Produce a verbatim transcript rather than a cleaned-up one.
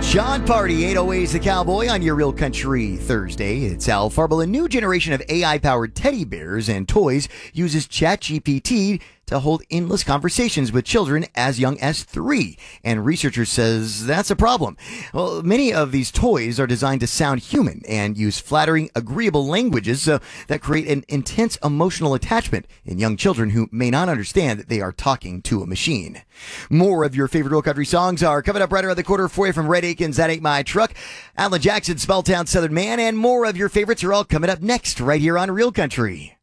Sean Party, eight oh eight's The Cowboy on your Real Country Thursday. It's Al Farble. A new generation of A I-powered teddy bears and toys uses ChatGPT to hold endless conversations with children as young as three. And researchers says that's a problem. Well, many of these toys are designed to sound human and use flattering, agreeable languages so that create an intense emotional attachment in young children who may not understand that they are talking to a machine. More of your favorite Real Country songs are coming up right around the corner for you from Red Aikens, That Ain't My Truck, Alan Jackson, Small Town Southern Man, and more of your favorites are all coming up next right here on Real Country.